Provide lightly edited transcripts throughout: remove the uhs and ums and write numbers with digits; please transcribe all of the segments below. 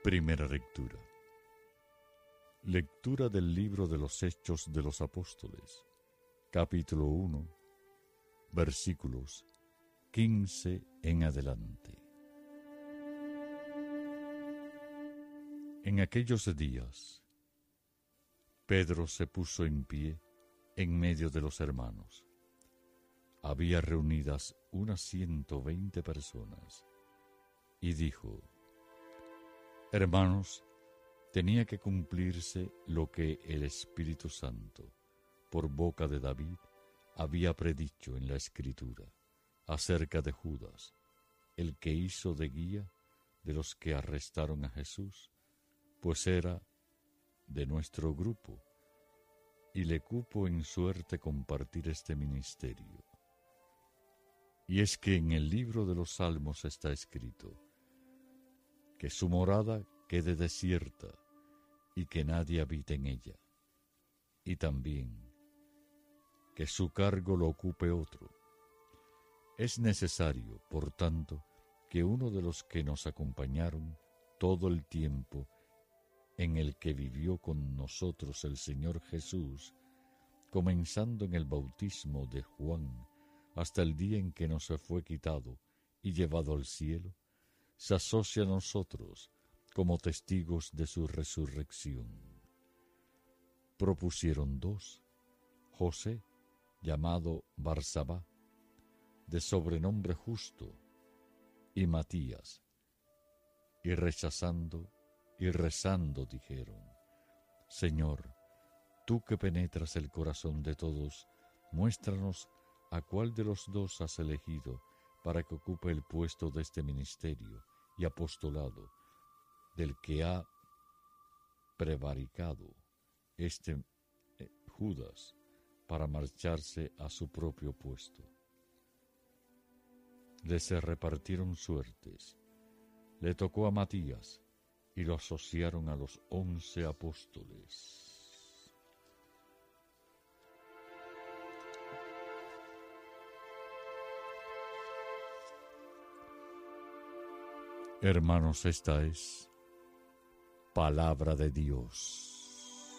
Primera lectura. Lectura del libro de los Hechos de los Apóstoles, capítulo 1, versículos 15 en adelante. En aquellos días, Pedro se puso en pie en medio de los hermanos. Había reunidas unas 120 personas, y dijo: Hermanos, tenía que cumplirse lo que el Espíritu Santo, por boca de David, había predicho en la Escritura, acerca de Judas, el que hizo de guía de los que arrestaron a Jesús, pues era de nuestro grupo, y le cupo en suerte compartir este ministerio. Y es que en el libro de los Salmos está escrito: que su morada quede desierta y que nadie habite en ella, y también que su cargo lo ocupe otro. Es necesario, por tanto, que uno de los que nos acompañaron todo el tiempo en el que vivió con nosotros el Señor Jesús, comenzando en el bautismo de Juan hasta el día en que nos fue quitado y llevado al cielo, se asocia a nosotros como testigos de su resurrección. Propusieron dos: José, llamado Barsabá, de sobrenombre Justo, y Matías, y rechazando y rezando dijeron: Señor, tú que penetras el corazón de todos, muéstranos a cuál de los dos has elegido para que ocupe el puesto de este ministerio y apostolado, del que ha prevaricado Judas para marcharse a su propio puesto. Les repartieron suertes. Le tocó a Matías y lo asociaron a los 11 apóstoles. Hermanos, esta es palabra de Dios.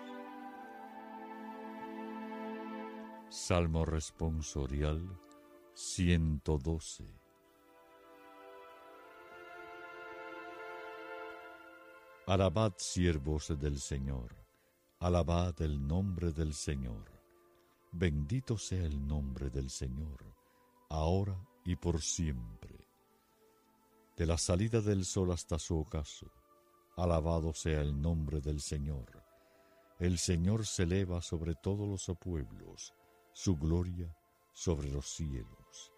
Salmo responsorial 112. Alabad, siervos del Señor, alabad el nombre del Señor. Bendito sea el nombre del Señor, ahora y por siempre. De la salida del sol hasta su ocaso, alabado sea el nombre del Señor. El Señor se eleva sobre todos los pueblos, su gloria sobre los cielos.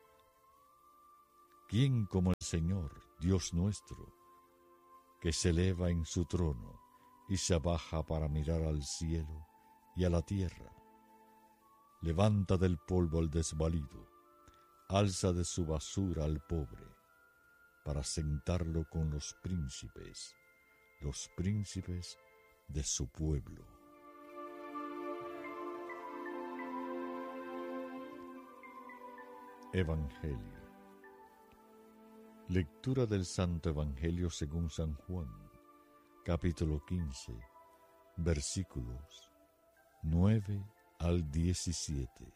¿Quién como el Señor, Dios nuestro, que se eleva en su trono y se baja para mirar al cielo y a la tierra? Levanta del polvo al desvalido, alza de su basura al pobre, para sentarlo con los príncipes de su pueblo. Evangelio. Lectura del Santo Evangelio según San Juan, capítulo 15, versículos 9 al 17.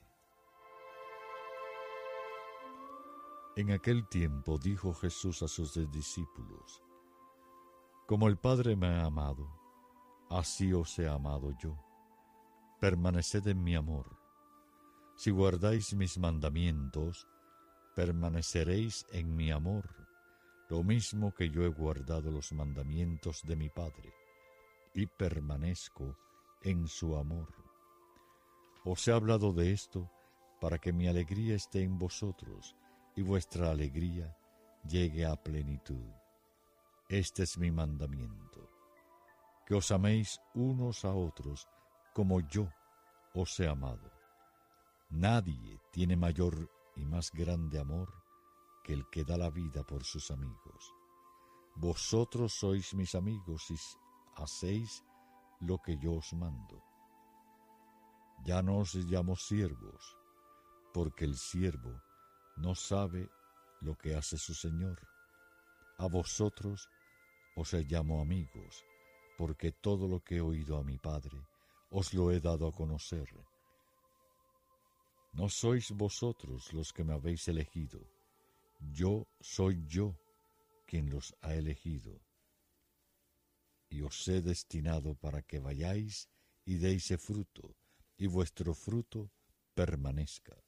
En aquel tiempo dijo Jesús a sus discípulos: Como el Padre me ha amado, así os he amado yo. Permaneced en mi amor. Si guardáis mis mandamientos, permaneceréis en mi amor, lo mismo que yo he guardado los mandamientos de mi Padre, y permanezco en su amor. Os he hablado de esto para que mi alegría esté en vosotros, y vuestra alegría llegue a plenitud. Este es mi mandamiento: que os améis unos a otros como yo os he amado. Nadie tiene mayor y más grande amor que el que da la vida por sus amigos. Vosotros sois mis amigos si hacéis lo que yo os mando. Ya no os llamo siervos, porque el siervo no sabe lo que hace su señor. A vosotros os llamo amigos, porque todo lo que he oído a mi Padre os lo he dado a conocer. No sois vosotros los que me habéis elegido, soy yo quien los ha elegido, y os he destinado para que vayáis y deis fruto, y vuestro fruto permanezca,